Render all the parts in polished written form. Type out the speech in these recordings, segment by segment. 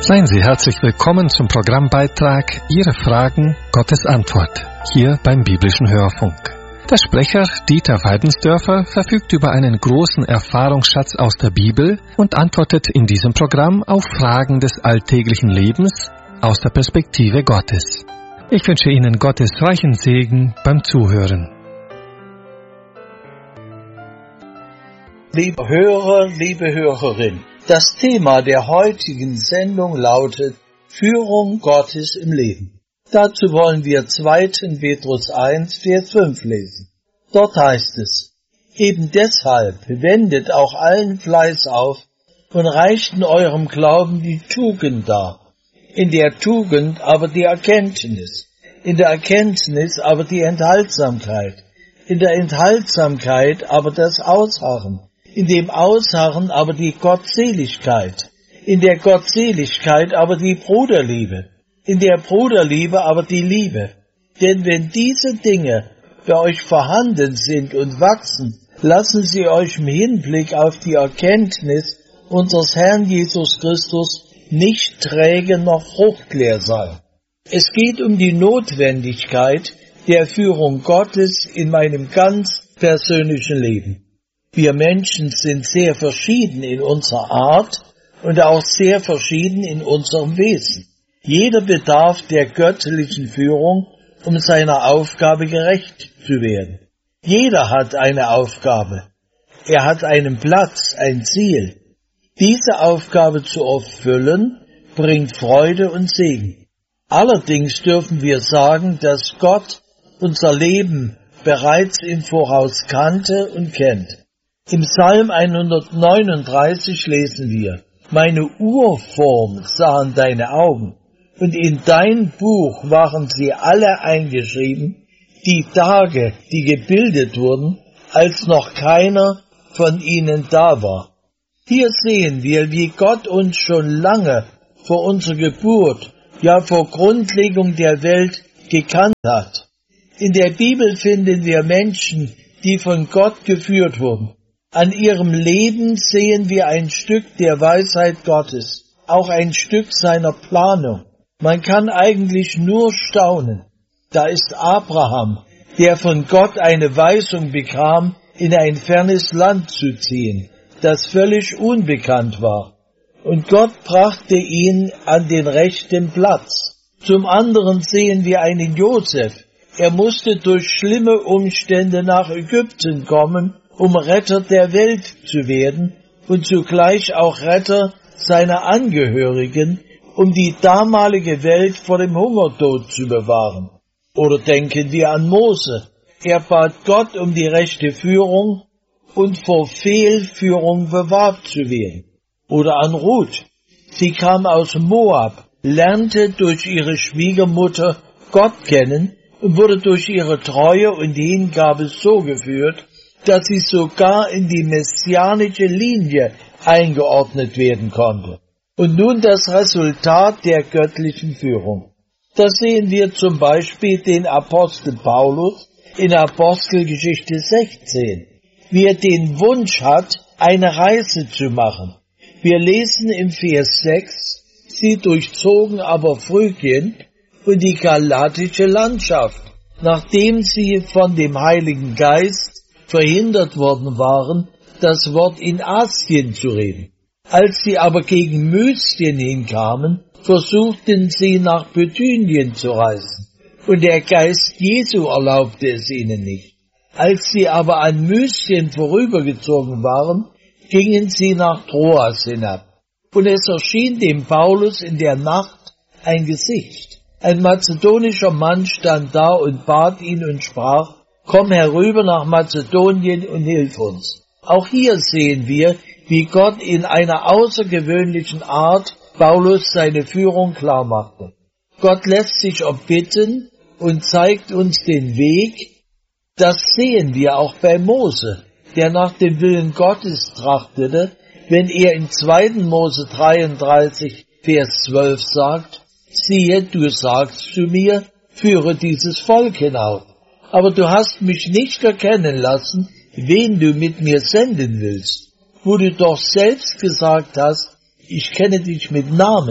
Seien Sie herzlich willkommen zum Programmbeitrag Ihre Fragen, Gottes Antwort, hier beim Biblischen Hörfunk. Der Sprecher Dieter Weidensdörfer verfügt über einen großen Erfahrungsschatz aus der Bibel und antwortet in diesem Programm auf Fragen des alltäglichen Lebens aus der Perspektive Gottes. Ich wünsche Ihnen Gottes reichen Segen beim Zuhören. Liebe Hörer, liebe Hörerin, das Thema der heutigen Sendung lautet Führung Gottes im Leben. Dazu wollen wir 2. Petrus 1, Vers 5 lesen. Dort heißt es: Eben deshalb wendet auch allen Fleiß auf und reicht in eurem Glauben die Tugend dar, in der Tugend aber die Erkenntnis, in der Erkenntnis aber die Enthaltsamkeit, in der Enthaltsamkeit aber das Ausharren, in dem Ausharren aber die Gottseligkeit, in der Gottseligkeit aber die Bruderliebe, in der Bruderliebe aber die Liebe. Denn wenn diese Dinge bei euch vorhanden sind und wachsen, lassen sie euch im Hinblick auf die Erkenntnis unseres Herrn Jesus Christus nicht träge noch fruchtleer sein. Es geht um die Notwendigkeit der Führung Gottes in meinem ganz persönlichen Leben. Wir Menschen sind sehr verschieden in unserer Art und auch sehr verschieden in unserem Wesen. Jeder bedarf der göttlichen Führung, um seiner Aufgabe gerecht zu werden. Jeder hat eine Aufgabe. Er hat einen Platz, ein Ziel. Diese Aufgabe zu erfüllen, bringt Freude und Segen. Allerdings dürfen wir sagen, dass Gott unser Leben bereits im Voraus kannte und kennt. Im Psalm 139 lesen wir: Meine Urform sahen deine Augen, und in dein Buch waren sie alle eingeschrieben, die Tage, die gebildet wurden, als noch keiner von ihnen da war. Hier sehen wir, wie Gott uns schon lange vor unserer Geburt, ja vor Grundlegung der Welt gekannt hat. In der Bibel finden wir Menschen, die von Gott geführt wurden. An ihrem Leben sehen wir ein Stück der Weisheit Gottes, auch ein Stück seiner Planung. Man kann eigentlich nur staunen. Da ist Abraham, der von Gott eine Weisung bekam, in ein fernes Land zu ziehen, das völlig unbekannt war. Und Gott brachte ihn an den rechten Platz. Zum anderen sehen wir einen Josef. Er musste durch schlimme Umstände nach Ägypten kommen, um Retter der Welt zu werden und zugleich auch Retter seiner Angehörigen, um die damalige Welt vor dem Hungertod zu bewahren. Oder denken wir an Mose. Er bat Gott um die rechte Führung und vor Fehlführung bewahrt zu werden. Oder an Ruth. Sie kam aus Moab, lernte durch ihre Schwiegermutter Gott kennen und wurde durch ihre Treue und Hingabe so geführt, dass sie sogar in die messianische Linie eingeordnet werden konnte. Und nun das Resultat der göttlichen Führung. Da sehen wir zum Beispiel den Apostel Paulus in Apostelgeschichte 16, wie er den Wunsch hat, eine Reise zu machen. Wir lesen im Vers 6, sie durchzogen aber Phrygien und die galatische Landschaft, nachdem sie von dem Heiligen Geist verhindert worden waren, das Wort in Asien zu reden. Als sie aber gegen Mysien hinkamen, versuchten sie nach Bithynien zu reisen, und der Geist Jesu erlaubte es ihnen nicht. Als sie aber an Mysien vorübergezogen waren, gingen sie nach Troas hinab. Und es erschien dem Paulus in der Nacht ein Gesicht. Ein mazedonischer Mann stand da und bat ihn und sprach: Komm herüber nach Mazedonien und hilf uns. Auch hier sehen wir, wie Gott in einer außergewöhnlichen Art Paulus seine Führung klar machte. Gott lässt sich erbitten und zeigt uns den Weg. Das sehen wir auch bei Mose, der nach dem Willen Gottes trachtete, wenn er in 2. Mose 33, Vers 12 sagt: Siehe, du sagst zu mir, führe dieses Volk hinauf. Aber du hast mich nicht erkennen lassen, wen du mit mir senden willst, wo du doch selbst gesagt hast, ich kenne dich mit Namen.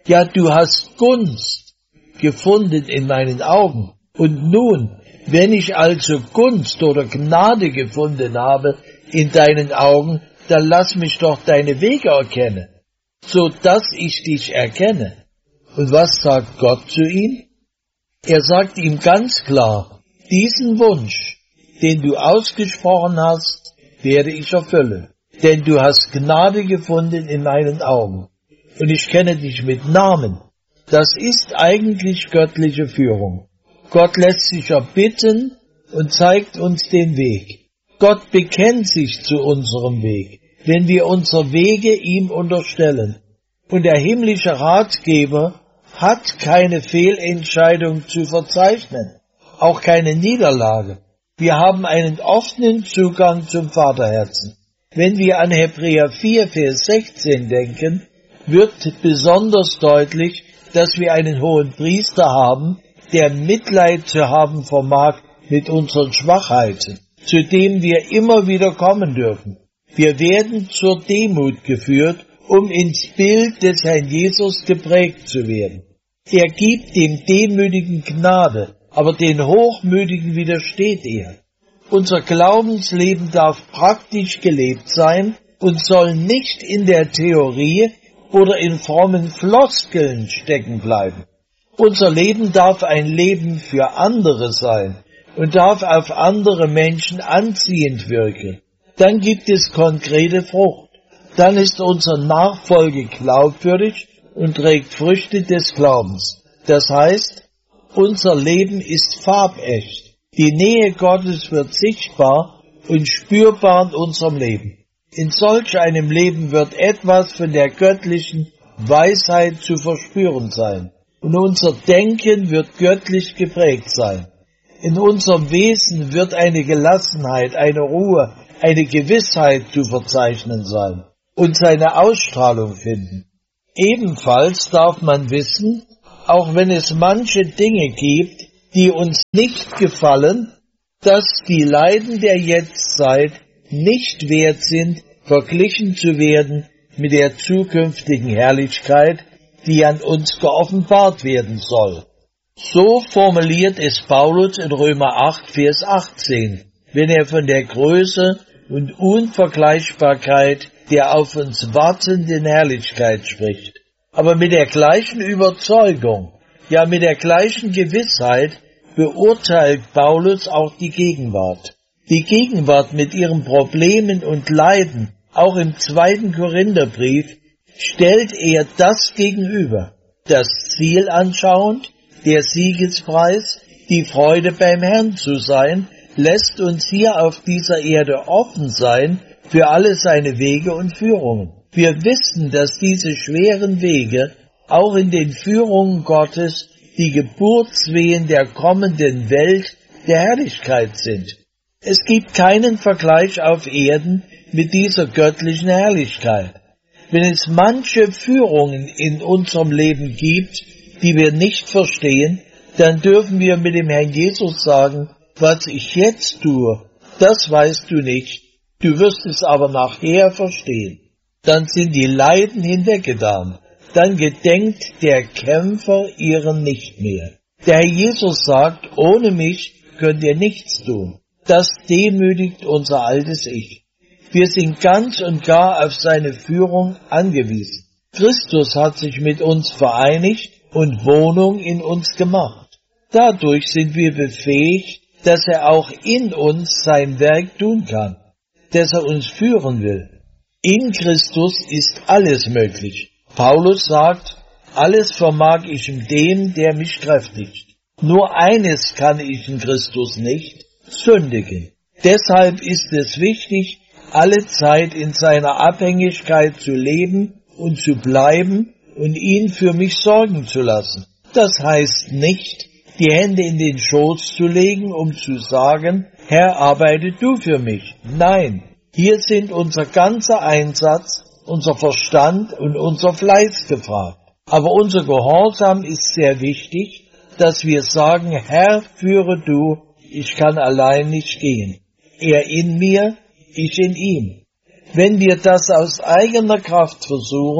Ja, du hast Gunst gefunden in meinen Augen. Und nun, wenn ich also Gunst oder Gnade gefunden habe in deinen Augen, dann lass mich doch deine Wege erkennen, so dass ich dich erkenne. Und was sagt Gott zu ihm? Er sagt ihm ganz klar, diesen Wunsch, den du ausgesprochen hast, werde ich erfüllen. Denn du hast Gnade gefunden in meinen Augen. Und ich kenne dich mit Namen. Das ist eigentlich göttliche Führung. Gott lässt sich erbitten und zeigt uns den Weg. Gott bekennt sich zu unserem Weg, wenn wir unsere Wege ihm unterstellen. Und der himmlische Ratgeber hat keine Fehlentscheidung zu verzeichnen, auch keine Niederlage. Wir haben einen offenen Zugang zum Vaterherzen. Wenn wir an Hebräer 4, Vers 16 denken, wird besonders deutlich, dass wir einen hohen Priester haben, der Mitleid zu haben vermag mit unseren Schwachheiten, zu dem wir immer wieder kommen dürfen. Wir werden zur Demut geführt, um ins Bild des Herrn Jesus geprägt zu werden. Er gibt dem Demütigen Gnade, aber den Hochmütigen widersteht er. Unser Glaubensleben darf praktisch gelebt sein und soll nicht in der Theorie oder in frommen Floskeln stecken bleiben. Unser Leben darf ein Leben für andere sein und darf auf andere Menschen anziehend wirken. Dann gibt es konkrete Frucht. Dann ist unsere Nachfolge glaubwürdig und trägt Früchte des Glaubens. Das heißt, unser Leben ist farbecht. Die Nähe Gottes wird sichtbar und spürbar in unserem Leben. In solch einem Leben wird etwas von der göttlichen Weisheit zu verspüren sein. Und unser Denken wird göttlich geprägt sein. In unserem Wesen wird eine Gelassenheit, eine Ruhe, eine Gewissheit zu verzeichnen sein und seine Ausstrahlung finden. Ebenfalls darf man wissen, auch wenn es manche Dinge gibt, die uns nicht gefallen, dass die Leiden der Jetztzeit nicht wert sind, verglichen zu werden mit der zukünftigen Herrlichkeit, die an uns geoffenbart werden soll. So formuliert es Paulus in Römer 8, Vers 18, wenn er von der Größe und Unvergleichbarkeit der auf uns wartenden Herrlichkeit spricht. Aber mit der gleichen Überzeugung, ja mit der gleichen Gewissheit beurteilt Paulus auch die Gegenwart. Die Gegenwart mit ihren Problemen und Leiden, auch im 2. Korintherbrief, stellt er das gegenüber. Das Ziel anschauend, der Siegespreis, die Freude beim Herrn zu sein, lässt uns hier auf dieser Erde offen sein für alle seine Wege und Führungen. Wir wissen, dass diese schweren Wege auch in den Führungen Gottes die Geburtswehen der kommenden Welt der Herrlichkeit sind. Es gibt keinen Vergleich auf Erden mit dieser göttlichen Herrlichkeit. Wenn es manche Führungen in unserem Leben gibt, die wir nicht verstehen, dann dürfen wir mit dem Herrn Jesus sagen, was ich jetzt tue, das weißt du nicht, du wirst es aber nachher verstehen. Dann sind die Leiden hinweggetan, dann gedenkt der Kämpfer ihren nicht mehr. Der Herr Jesus sagt, ohne mich könnt ihr nichts tun. Das demütigt unser altes Ich. Wir sind ganz und gar auf seine Führung angewiesen. Christus hat sich mit uns vereinigt und Wohnung in uns gemacht. Dadurch sind wir befähigt, dass er auch in uns sein Werk tun kann, dass er uns führen will. In Christus ist alles möglich. Paulus sagt, alles vermag ich in dem, der mich kräftigt. Nur eines kann ich in Christus nicht, sündigen. Deshalb ist es wichtig, alle Zeit in seiner Abhängigkeit zu leben und zu bleiben und ihn für mich sorgen zu lassen. Das heißt nicht, die Hände in den Schoß zu legen, um zu sagen, Herr, arbeite du für mich. Nein, hier sind unser ganzer Einsatz, unser Verstand und unser Fleiß gefragt. Aber unser Gehorsam ist sehr wichtig, dass wir sagen, Herr, führe du, ich kann allein nicht gehen. Er in mir, ich in ihm. Wenn wir das aus eigener Kraft versuchen,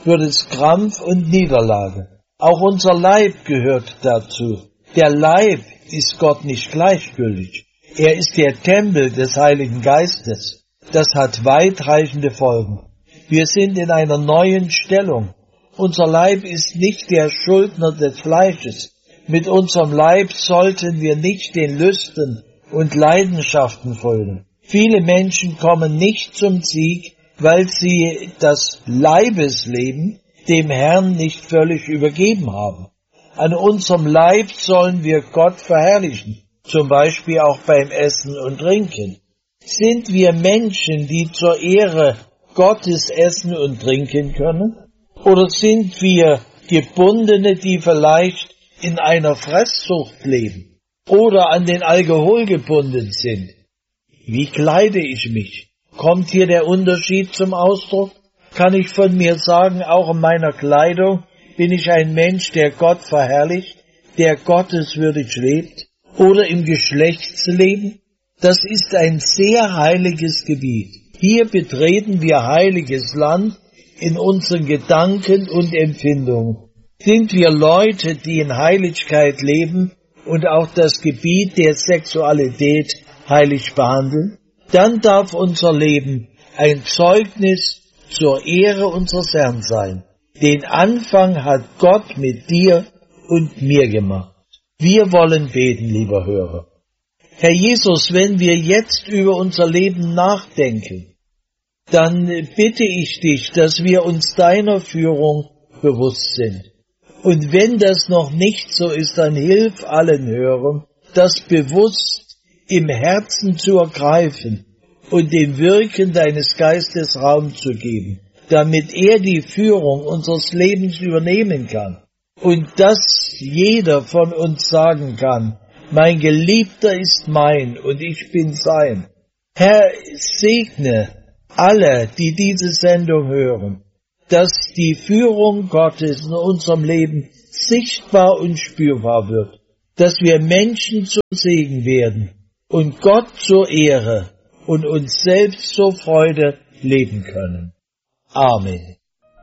wird es Krampf und Niederlage. Auch unser Leib gehört dazu. Der Leib ist Gott nicht gleichgültig. Er ist der Tempel des Heiligen Geistes. Das hat weitreichende Folgen. Wir sind in einer neuen Stellung. Unser Leib ist nicht der Schuldner des Fleisches. Mit unserem Leib sollten wir nicht den Lüsten und Leidenschaften folgen. Viele Menschen kommen nicht zum Sieg, weil sie das Leibesleben dem Herrn nicht völlig übergeben haben. An unserem Leib sollen wir Gott verherrlichen, zum Beispiel auch beim Essen und Trinken. Sind wir Menschen, die zur Ehre Gottes essen und trinken können? Oder sind wir Gebundene, die vielleicht in einer Fresssucht leben oder an den Alkohol gebunden sind? Wie kleide ich mich? Kommt hier der Unterschied zum Ausdruck? Kann ich von mir sagen, auch in meiner Kleidung bin ich ein Mensch, der Gott verherrlicht, der gotteswürdig lebt? Oder im Geschlechtsleben? Das ist ein sehr heiliges Gebiet. Hier betreten wir heiliges Land in unseren Gedanken und Empfindungen. Sind wir Leute, die in Heiligkeit leben und auch das Gebiet der Sexualität heilig behandeln? Dann darf unser Leben ein Zeugnis zur Ehre unseres Herrn sein. Den Anfang hat Gott mit dir und mir gemacht. Wir wollen beten, lieber Hörer. Herr Jesus, wenn wir jetzt über unser Leben nachdenken, dann bitte ich dich, dass wir uns deiner Führung bewusst sind. Und wenn das noch nicht so ist, dann hilf allen Hörern, das bewusst im Herzen zu ergreifen und dem Wirken deines Geistes Raum zu geben, damit er die Führung unseres Lebens übernehmen kann. Und dass jeder von uns sagen kann, mein Geliebter ist mein und ich bin sein. Herr, segne alle, die diese Sendung hören, dass die Führung Gottes in unserem Leben sichtbar und spürbar wird, dass wir Menschen zum Segen werden und Gott zur Ehre und uns selbst zur Freude leben können. Amen.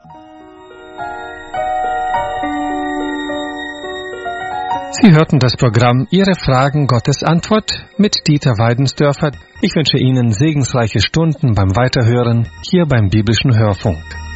Sie hörten das Programm Ihre Fragen, Gottes Antwort mit Dieter Weidensdörfer. Ich wünsche Ihnen segensreiche Stunden beim Weiterhören hier beim Biblischen Hörfunk.